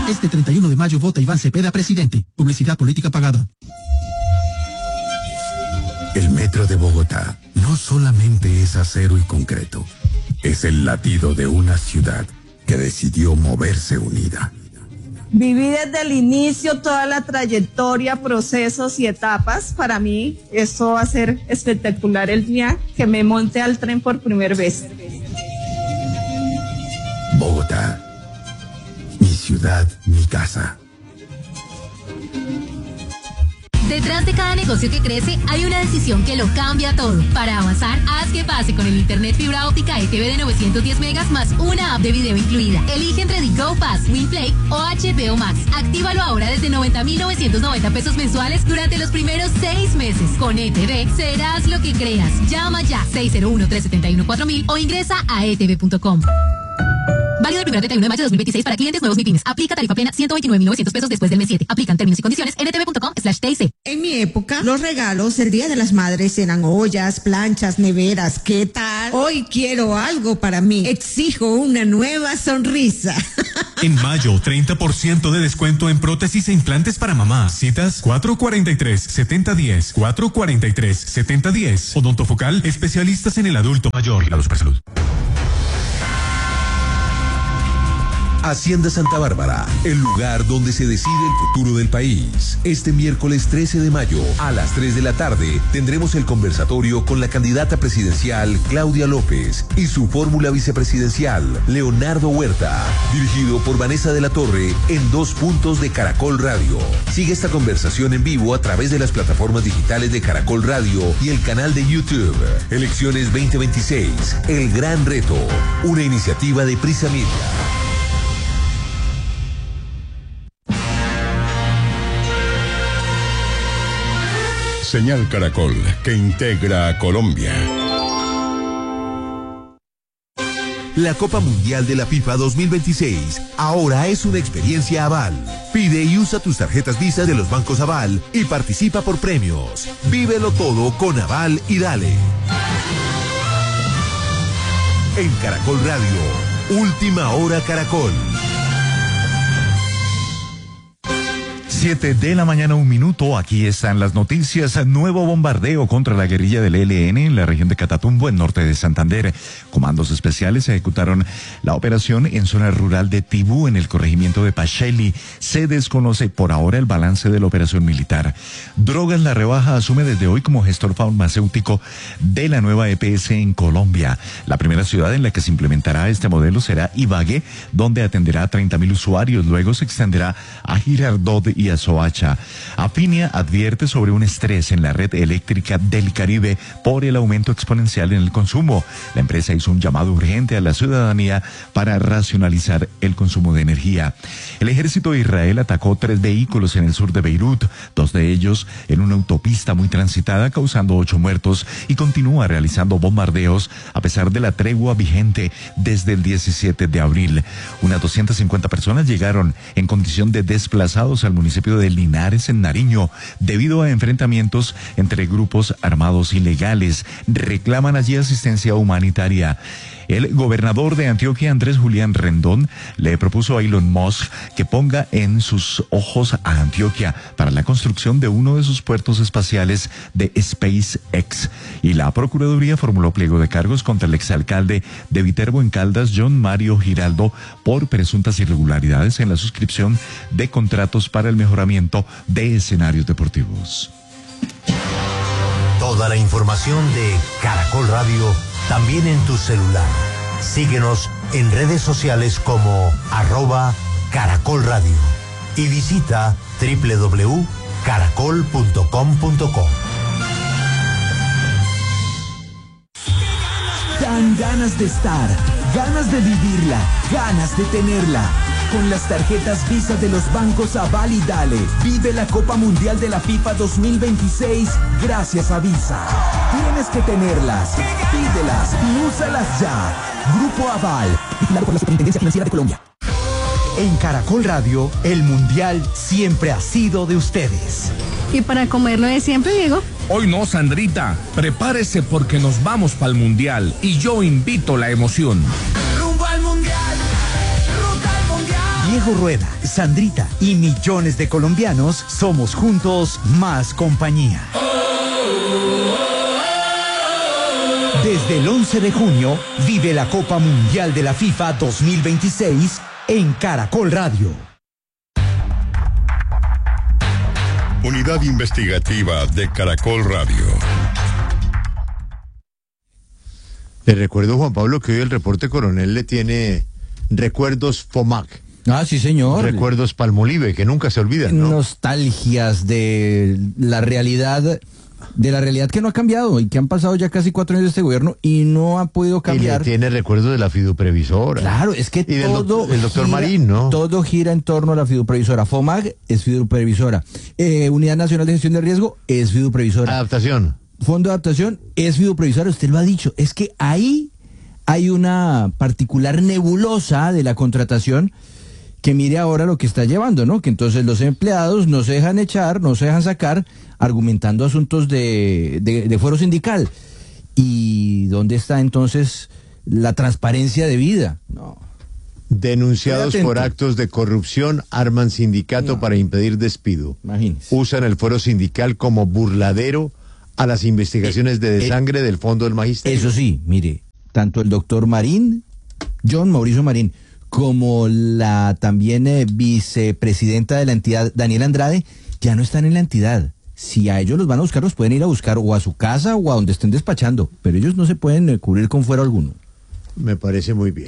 Este 31 de mayo vota Iván Cepeda presidente. Publicidad política pagada. El metro de Bogotá no solamente es acero y concreto, es el latido de una ciudad que decidió moverse unida. Viví desde el inicio toda la trayectoria, procesos y etapas. Para mí esto va a ser espectacular el día que me monte al tren por primera vez. Bogotá, mi ciudad, mi casa. Detrás de cada negocio que crece hay una decisión que lo cambia todo. Para avanzar, haz que pase con el internet fibra óptica ETV de 910 megas más una app de video incluida. Elige entre The Go Pass, WinPlay o HBO Max. Actívalo ahora desde 90,990 pesos mensuales durante los primeros 6 meses. Con ETV serás lo que creas. Llama ya 601-371-4000 o ingresa a etv.com. Válido del 1 al 31 de mayo de 2026 para clientes nuevos MIPYMES. Aplica tarifa plena 129,900 pesos después del mes 7. Aplican términos y condiciones en etv.com/TIC. En mi época, los regalos el Día de las Madres eran ollas, planchas, neveras. ¿Qué tal? Hoy quiero algo para mí. Exijo una nueva sonrisa. En mayo, 30% de descuento en prótesis e implantes para mamá. Citas 443-7010, 443-7010. Odontofocal, especialistas en el adulto mayor. La Supersalud. Hacienda Santa Bárbara, el lugar donde se decide el futuro del país. Este miércoles 13 de mayo, a las 3 de la tarde, tendremos el conversatorio con la candidata presidencial Claudia López y su fórmula vicepresidencial, Leonardo Huerta, dirigido por Vanessa de la Torre en 2 puntos de Caracol Radio. Sigue esta conversación en vivo a través de las plataformas digitales de Caracol Radio y el canal de YouTube. Elecciones 2026, el gran reto, una iniciativa de Prisa Media. Señal Caracol, que integra a Colombia. La Copa Mundial de la FIFA 2026 ahora es una experiencia Aval. Pide y usa tus tarjetas Visa de los bancos Aval y participa por premios. Vívelo todo con Aval y dale. En Caracol Radio, Última Hora Caracol. 7 de la mañana, 1 minuto. Aquí están las noticias. Nuevo bombardeo contra la guerrilla del ELN en la región de Catatumbo, en norte de Santander. Comandos especiales ejecutaron la operación en zona rural de Tibú, en el corregimiento de Pacheli. Se desconoce por ahora el balance de la operación militar. Drogas La Rebaja asume desde hoy como gestor farmacéutico de la nueva EPS en Colombia. La primera ciudad en la que se implementará este modelo será Ibagué, donde atenderá a 30,000 usuarios. Luego se extenderá a Girardot y a Soacha. Afinia advierte sobre un estrés en la red eléctrica del Caribe por el aumento exponencial en el consumo. La empresa hizo un llamado urgente a la ciudadanía para racionalizar el consumo de energía. El ejército de Israel atacó 3 vehículos en el sur de Beirut, 2 de ellos en una autopista muy transitada, causando 8 muertos, y continúa realizando bombardeos a pesar de la tregua vigente desde el 17 de abril. Unas 250 personas llegaron en condición de desplazados al municipio de Linares, en Nariño, debido a enfrentamientos entre grupos armados ilegales. Reclaman allí asistencia humanitaria. El gobernador de Antioquia, Andrés Julián Rendón, le propuso a Elon Musk que ponga en sus ojos a Antioquia para la construcción de uno de sus puertos espaciales de SpaceX. Y la Procuraduría formuló pliego de cargos contra el exalcalde de Viterbo en Caldas, John Mario Giraldo, por presuntas irregularidades en la suscripción de contratos para el mejoramiento de escenarios deportivos. Toda la información de Caracol Radio también en tu celular. Síguenos en redes sociales como @Caracol Radio y visita www.caracol.com.co. Dan ganas de estar, ganas de vivirla, ganas de tenerla. Con las tarjetas Visa de los bancos Aval y Dale, vive la Copa Mundial de la FIFA 2026 gracias a Visa. Tienes que tenerlas, pídelas y úsalas ya. Grupo Aval, vigilado por la Superintendencia Financiera de Colombia. En Caracol Radio, el Mundial siempre ha sido de ustedes. ¿Y para comerlo de siempre, Diego? Hoy no, Sandrita. Prepárese porque nos vamos para el Mundial y yo invito la emoción. Rumbo al Mundial, ruta al Mundial. Diego Rueda, Sandrita y millones de colombianos somos juntos más compañía. Desde el 11 de junio, vive la Copa Mundial de la FIFA 2026 en Caracol Radio. Unidad Investigativa de Caracol Radio. Le recuerdo, Juan Pablo, que hoy el reporte coronel le tiene recuerdos FOMAC. Ah, sí, señor. Recuerdos Palmolive, que nunca se olvidan, ¿no? Nostalgias de la realidad que no ha cambiado y que han pasado ya casi 4 años de este gobierno y no ha podido cambiar. Y le tiene recuerdos de la fiduprevisora. Claro, es que y todo el doctor Marín, ¿no? Todo gira en torno a la fiduprevisora. FOMAG es fiduprevisora. Unidad Nacional de Gestión de Riesgo es fiduprevisora. Adaptación. Fondo de Adaptación es fiduprevisora, usted lo ha dicho. Es que ahí hay una particular nebulosa de la contratación que mire ahora lo que está llevando, ¿no? Que entonces los empleados no se dejan echar, no se dejan sacar, argumentando asuntos de fuero sindical. ¿Y dónde está entonces la transparencia debida? No. Denunciados por actos de corrupción, arman sindicato para impedir despido. Imagínese. Usan el fuero sindical como burladero a las investigaciones de desangre del Fondo del Magisterio. Eso sí, mire, tanto el doctor Marín, John Mauricio Marín, como la también vicepresidenta de la entidad, Daniela Andrade, ya no están en la entidad. Si a ellos los van a buscar, los pueden ir a buscar o a su casa o a donde estén despachando, pero ellos no se pueden cubrir con fuero alguno. Me parece muy bien.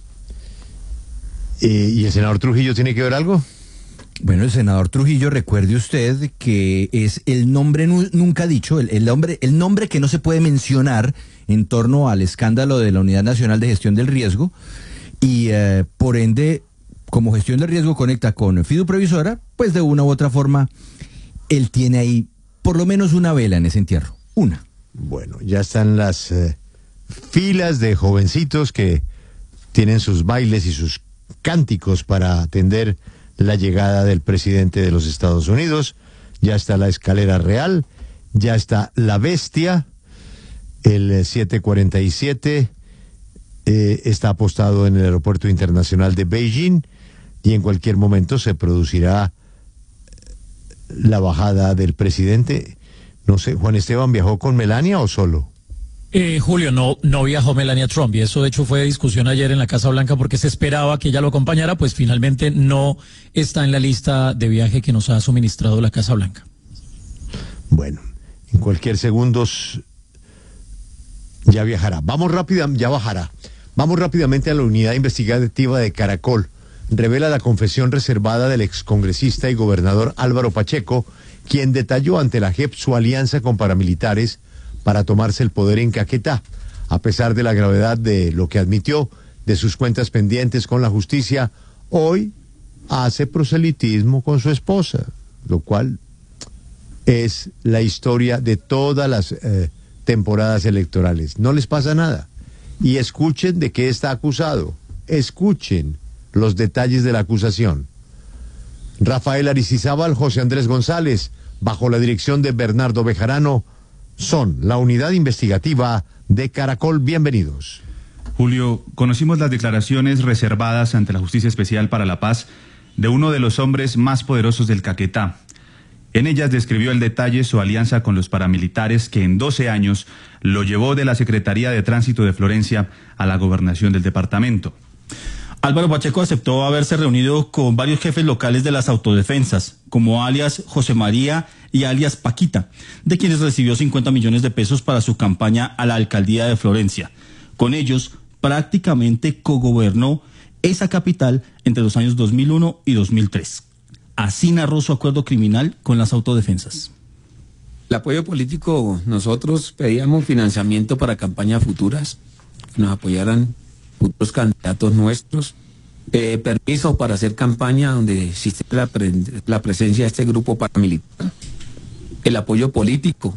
¿Y el senador Trujillo tiene que ver algo? Bueno, el senador Trujillo, recuerde usted que es el nombre nunca dicho, el nombre que no se puede mencionar en torno al escándalo de la Unidad Nacional de Gestión del Riesgo, y por ende, como gestión del riesgo conecta con fiduprevisora, pues de una u otra forma, él tiene ahí por lo menos una vela en ese entierro. Una. Bueno, ya están las filas de jovencitos que tienen sus bailes y sus cánticos para atender la llegada del presidente de los Estados Unidos. Ya está la escalera real, ya está la bestia, el 747 está apostado en el aeropuerto internacional de Beijing y en cualquier momento se producirá la bajada del presidente. No sé, Juan Esteban, ¿viajó con Melania o solo? Julio, no viajó Melania Trump, y eso de hecho fue discusión ayer en la Casa Blanca porque se esperaba que ella lo acompañara, pues finalmente no está en la lista de viaje que nos ha suministrado la Casa Blanca. Bueno, en cualquier segundo ya viajará. Ya bajará. Vamos rápidamente a la unidad investigativa de Caracol. Revela la confesión reservada del excongresista y gobernador Álvaro Pacheco, quien detalló ante la JEP su alianza con paramilitares para tomarse el poder en Caquetá. A pesar de la gravedad de lo que admitió, de sus cuentas pendientes con la justicia, hoy hace proselitismo con su esposa, lo cual es la historia de todas las temporadas electorales. No les pasa nada. Y escuchen de qué está acusado. Escuchen los detalles de la acusación. Rafael Aristizábal, José Andrés González, bajo la dirección de Bernardo Bejarano, son la unidad investigativa de Caracol. Bienvenidos. Julio, conocimos las declaraciones reservadas ante la Justicia Especial para la Paz de uno de los hombres más poderosos del Caquetá. En ellas describió el detalle su alianza con los paramilitares que en 12 años lo llevó de la Secretaría de Tránsito de Florencia a la gobernación del departamento. Álvaro Pacheco aceptó haberse reunido con varios jefes locales de las autodefensas, como alias José María y alias Paquita, de quienes recibió 50 millones de pesos para su campaña a la alcaldía de Florencia. Con ellos, prácticamente cogobernó esa capital entre los años 2001 y 2003. Así narró su acuerdo criminal con las autodefensas. El apoyo político, nosotros pedíamos financiamiento para campañas futuras, que nos apoyaran futuros candidatos nuestros, permiso para hacer campaña donde existe la presencia de este grupo paramilitar, el apoyo político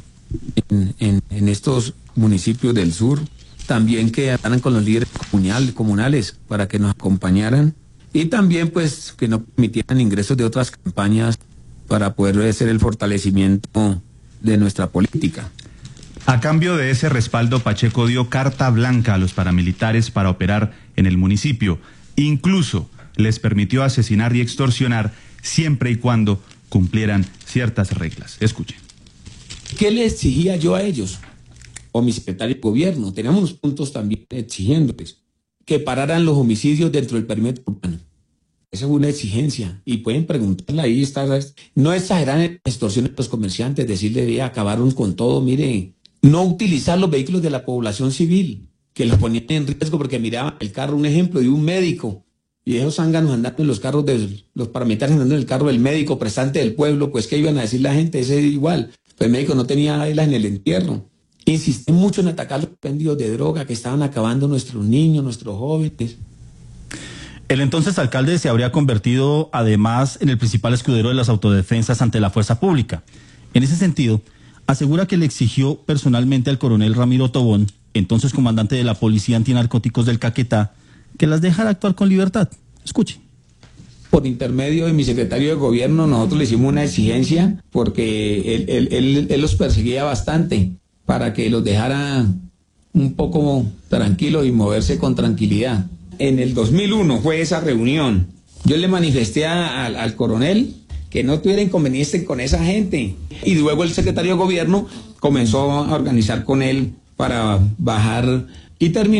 en estos municipios del sur, también que hablaran con los líderes comunales para que nos acompañaran, y también pues que no permitieran ingresos de otras campañas para poder hacer el fortalecimiento de nuestra política. A cambio de ese respaldo, Pacheco dio carta blanca a los paramilitares para operar en el municipio. Incluso les permitió asesinar y extorsionar siempre y cuando cumplieran ciertas reglas. Escuchen. ¿Qué le exigía yo a ellos? O mi secretario de gobierno. Teníamos unos puntos también exigiéndoles que pararan los homicidios dentro del perímetro urbano. Esa es una exigencia. Y pueden preguntarle ahí, no exagerar en extorsiones a los comerciantes, decirle, acabaron con todo, mire, no utilizar los vehículos de la población civil, que los ponían en riesgo porque miraban el carro, un ejemplo, de un médico, y esos zánganos andando en los carros de los paramilitares, andando en el carro del médico, prestante del pueblo, pues ¿qué iban a decir la gente? Ese es igual. Pues el médico no tenía velas en el entierro. Insistí mucho en atacar los expendios de droga que estaban acabando nuestros niños, nuestros jóvenes. El entonces alcalde se habría convertido además en el principal escudero de las autodefensas ante la fuerza pública. En ese sentido, asegura que le exigió personalmente al coronel Ramiro Tobón, entonces comandante de la Policía Antinarcóticos del Caquetá, que las dejara actuar con libertad. Escuche. Por intermedio de mi secretario de gobierno, nosotros le hicimos una exigencia porque él los perseguía bastante para que los dejara un poco tranquilos y moverse con tranquilidad. En el 2001 fue esa reunión. Yo le manifesté al coronel que no tuviera inconveniente con esa gente. Y luego el secretario de gobierno comenzó a organizar con él para bajar y terminar.